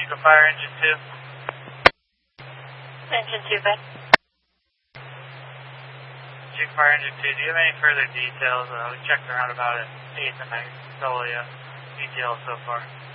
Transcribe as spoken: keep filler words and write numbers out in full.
Eagle Fire Engine two. Engine two, Ben. Eagle Fire Engine two, do you have any further details? Uh, we checked around about it, eighth and ninth, all the uh, details so far.